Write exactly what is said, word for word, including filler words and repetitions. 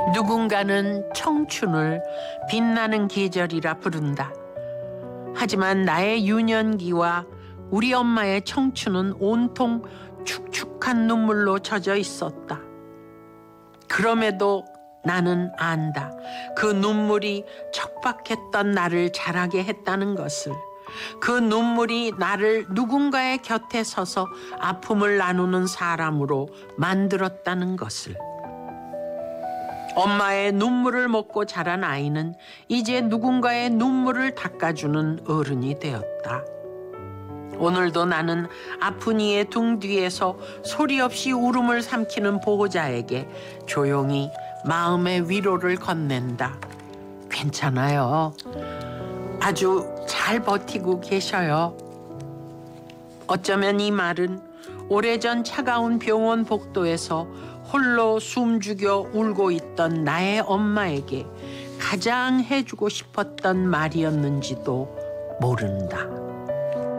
누군가는 청춘을 빛나는 계절이라 부른다. 하지만 나의 유년기와 우리 엄마의 청춘은 온통 축축한 눈물로 젖어 있었다. 그럼에도 나는 안다. 그 눈물이 척박했던 나를 자라게 했다는 것을. 그 눈물이 나를 누군가의 곁에 서서 아픔을 나누는 사람으로 만들었다는 것을. 엄마의 눈물을 먹고 자란 아이는 이제 누군가의 눈물을 닦아주는 어른이 되었다. 오늘도 나는 아픈 이의 등 뒤에서 소리 없이 울음을 삼키는 보호자에게 조용히 마음의 위로를 건넨다. 괜찮아요. 아주 잘 버티고 계셔요. 어쩌면 이 말은 오래전 차가운 병원 복도에서 홀로 숨죽여 울고 있던 나의 엄마에게 가장 해주고 싶었던 말이었는지도 모른다.